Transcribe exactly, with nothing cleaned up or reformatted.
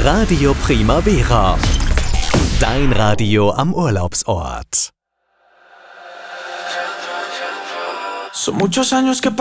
Radio Primavera. Dein Radio am Urlaubsort. Son muchos años que